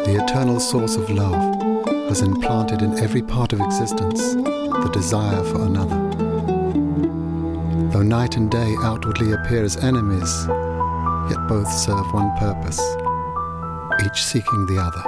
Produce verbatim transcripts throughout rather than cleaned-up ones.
The eternal source of love has implanted in every part of existence the desire for another. Though night and day outwardly appear as enemies, yet both serve one purpose, each seeking the other.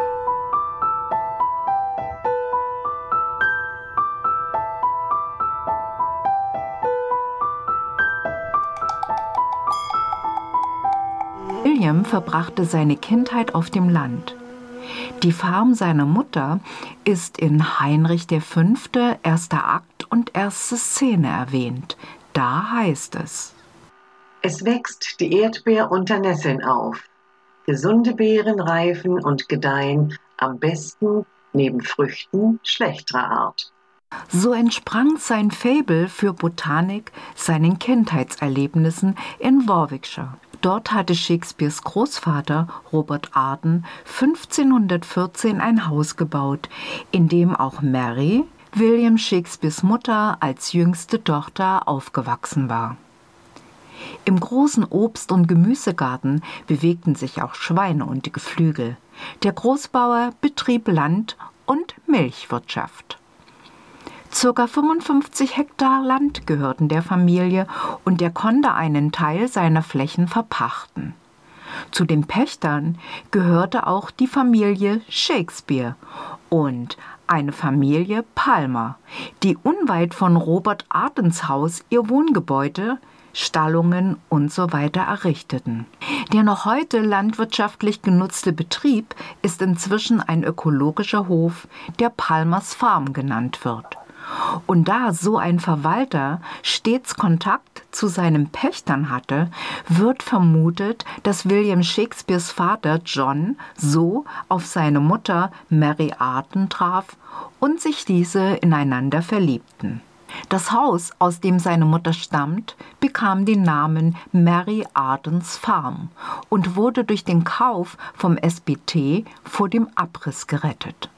William verbrachte seine Kindheit auf dem Land. Die Farm seiner Mutter ist in Heinrich der Fünfte erster Akt und erste Szene erwähnt. Da heißt es: Es wächst die Erdbeer unter Nesseln auf. Gesunde Beeren reifen und gedeihen am besten neben Früchten schlechterer Art. So entsprang sein Faible für Botanik seinen Kindheitserlebnissen in Warwickshire. Dort hatte Shakespeares Großvater Robert Arden fünfzehnhundertvierzehn ein Haus gebaut, in dem auch Mary, William Shakespeares Mutter, als jüngste Tochter aufgewachsen war. Im großen Obst- und Gemüsegarten bewegten sich auch Schweine und die Geflügel. Der Großbauer betrieb Land- und Milchwirtschaft. Circa fünfundfünfzig Hektar Land gehörten der Familie und er konnte einen Teil seiner Flächen verpachten. Zu den Pächtern gehörte auch die Familie Shakespeare und eine Familie Palmer, die unweit von Robert Ardens Haus ihr Wohngebäude, Stallungen usw. errichteten. Der noch heute landwirtschaftlich genutzte Betrieb ist inzwischen ein ökologischer Hof, der Palmers Farm genannt wird. Und da so ein Verwalter stets Kontakt zu seinen Pächtern hatte, wird vermutet, dass William Shakespeares Vater John so auf seine Mutter Mary Arden traf und sich diese ineinander verliebten. Das Haus, aus dem seine Mutter stammt, bekam den Namen Mary Ardens Farm und wurde durch den Kauf vom S B T vor dem Abriss gerettet.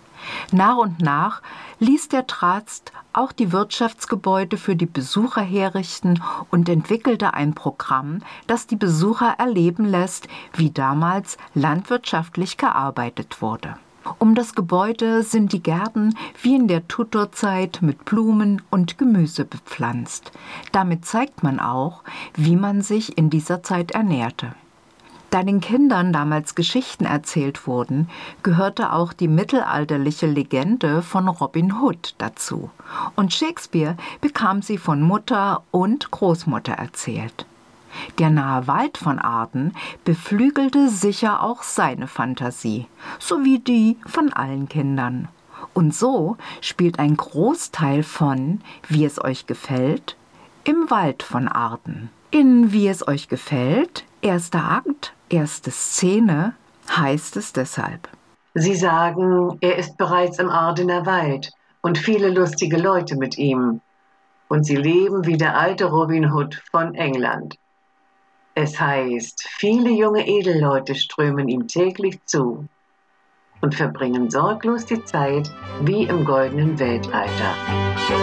Nach und nach ließ der Trust auch die Wirtschaftsgebäude für die Besucher herrichten und entwickelte ein Programm, das die Besucher erleben lässt, wie damals landwirtschaftlich gearbeitet wurde. Um das Gebäude sind die Gärten wie in der Tutorzeit mit Blumen und Gemüse bepflanzt. Damit zeigt man auch, wie man sich in dieser Zeit ernährte. Da den Kindern damals Geschichten erzählt wurden, gehörte auch die mittelalterliche Legende von Robin Hood dazu. Und Shakespeare bekam sie von Mutter und Großmutter erzählt. Der nahe Wald von Arden beflügelte sicher auch seine Fantasie, sowie die von allen Kindern. Und so spielt ein Großteil von Wie es euch gefällt im Wald von Arden. In Wie es euch gefällt, erster Akt, erste Szene, heißt es deshalb: Sie sagen, er ist bereits im Ardener Wald und viele lustige Leute mit ihm. Und sie leben wie der alte Robin Hood von England. Es heißt, viele junge Edelleute strömen ihm täglich zu und verbringen sorglos die Zeit wie im goldenen Weltalter.